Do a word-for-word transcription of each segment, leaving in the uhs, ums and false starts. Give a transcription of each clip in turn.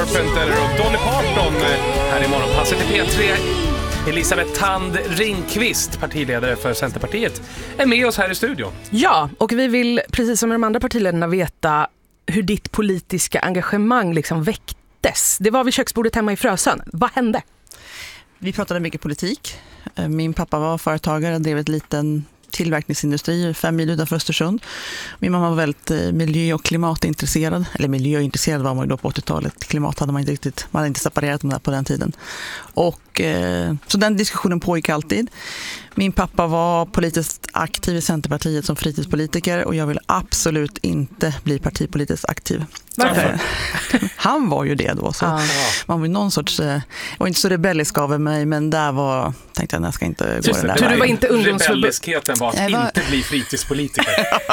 Carpenter och Dolly Parton här i Morgonpasset i P tre. Elisabeth Thand Ringqvist, partiledare för Centerpartiet, är med oss här i studion. Ja, och vi vill precis som de andra partiledarna veta hur ditt politiska engagemang liksom väcktes. Det var vid köksbordet hemma i Frösön. Vad hände? Vi pratade mycket politik. Min pappa var företagare och drev ett liten tillverkningsindustri fem mil utanför Östersund. Min mamma var väldigt miljö- och klimatintresserad. Eller miljöintresserad var man ju då på åttiotalet. Klimat hade man inte riktigt, man hade inte separerat om det på den tiden. Och, eh, så den diskussionen pågick alltid. Min pappa var politiskt aktiv i Centerpartiet som fritidspolitiker och jag vill absolut inte bli partipolitiskt aktiv. Varför? Han var ju det då. Så ah. Man var någon sorts, jag var inte så rebellisk av mig, men där var, tänkte jag, jag ska inte gå Just den där. Så du var inte ungdomsförbund? Rebelliskheten var att var... inte bli fritidspolitiker.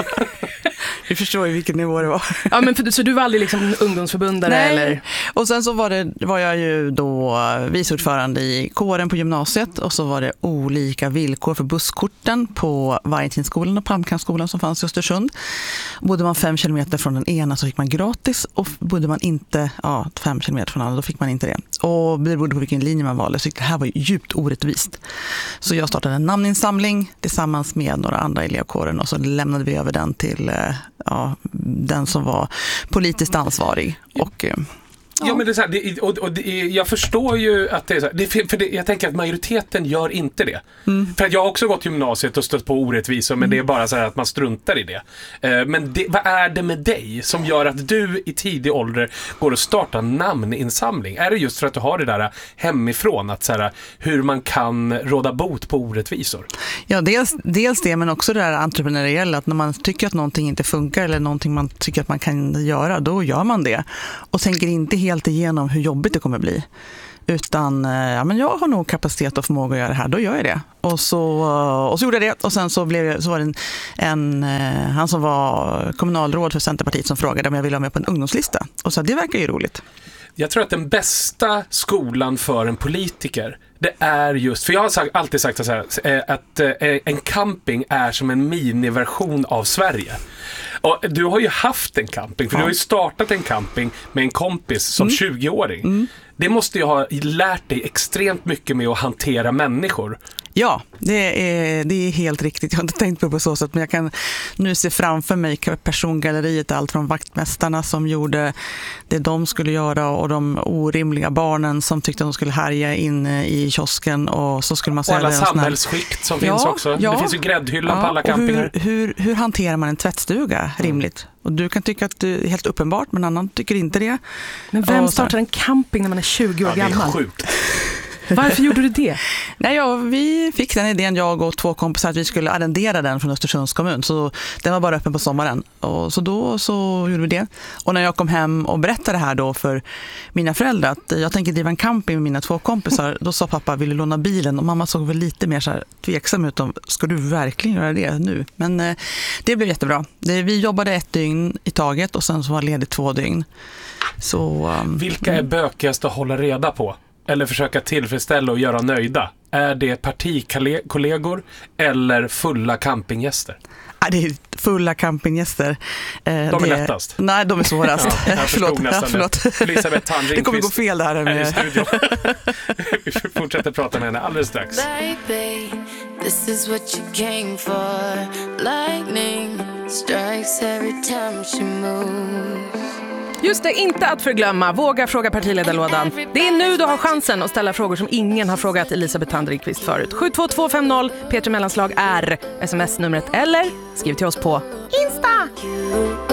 Vi förstår ju vilken nivå det var. Ja, men för, så du var aldrig liksom ungdomsförbundare? Nej. Eller? Och sen så var, det, var jag ju då viceordförande i kåren på gymnasiet och så var det olika villkor för busskorten på Vargtinsskolan och Palmkansskolan som fanns i Östersund. Bodde man fem kilometer från den ena så fick man gratis och bodde man inte ja, fem kilometer från den andra då fick man inte det. Och det berodde på vilken linje man valde så det här var djupt orättvist. Så jag startade en namninsamling tillsammans med några andra i elevkåren och så lämnade vi över den till ja, den som var politiskt ansvarig och ja, ja men det är så här, det, och, och det, jag förstår ju att det är så här, det, för det, jag tänker att majoriteten gör inte det. Mm. För att jag har också gått gymnasiet och stött på orättvisor, men mm. det är bara så här att man struntar i det. Eh, men det, vad är det med dig som gör att du i tidig ålder går och startar namninsamling? Är det just för att du har det där hemifrån, att så här, hur man kan råda bot på orättvisor? Ja, dels, dels det, men också det där entreprenöriella, att när man tycker att någonting inte funkar eller någonting man tycker att man kan göra, då gör man det. Och tänker inte helt igenom hur jobbigt det kommer bli. Utan, ja men jag har nog kapacitet och förmåga att göra det här, då gör jag det. Och så, och så gjorde jag det och sen så, blev, så var det en, en, han som var kommunalråd för Centerpartiet som frågade om jag ville ha med på en ungdomslista. Och så det verkar ju roligt. Jag tror att den bästa skolan för en politiker, det är just, för jag har sagt, alltid sagt så här, att en camping är som en miniversion av Sverige. Och du har ju haft en camping, för ja. Du har ju startat en camping med en kompis som mm. tjugoåring. Mm. Det måste ju ha lärt dig extremt mycket med att hantera människor. Ja, det är, det är helt riktigt. Jag har inte tänkt på det på så sätt, men jag kan nu se framför mig persongalleriet, allt från vaktmästarna som gjorde det de skulle göra och de orimliga barnen som tyckte att de skulle härja in i kiosken och så skulle man säga och alla samhällsskikt som ja, finns också. Ja, det finns ju gräddhyllan ja, på alla campingar. Hur, hur, hur hanterar man en tvättstuga rimligt? Och du kan tycka att det är helt uppenbart, men annan tycker inte det. Men vem startar en camping när man är tjugo år ja, gammal? Det är sjukt. Varför gjorde du det? Nej, ja, vi fick den idén, jag och två kompisar, att vi skulle arrendera den från Östersunds kommun. Så den var bara öppen på sommaren. Och så då så gjorde vi det. Och när jag kom hem och berättade det här då för mina föräldrar att jag tänker driva en camping med mina två kompisar, då sa pappa, vill du låna bilen? Och mamma såg väl lite mer så här tveksam ut om, ska du verkligen göra det nu? Men eh, det blev jättebra. Det, vi jobbade ett dygn i taget och sen så var ledigt två dygn. Så, um, vilka är bökigast att hålla reda på? Eller försöka tillfredsställa och göra nöjda? Är det partikollegor eller fulla campinggäster? Ja, det är fulla campinggäster. De är det, lättast. Nej, de är svårast. Ja, jag förlåt, ja, förlåt. Elisabeth Thand Ringqvist. Det kommer gå fel det här med. Här i studion. Vi fortsätter prata med henne alldeles strax. Baby, this is what you came for. Lightning strikes every time she moves. Just det, inte att förglömma. Våga fråga partiledarlådan. Det är nu du har chansen att ställa frågor som ingen har frågat Elisabeth Thand Ringqvist förut. sju två två fem noll, P tre Mellanslag är sms-numret eller skriv till oss på Insta.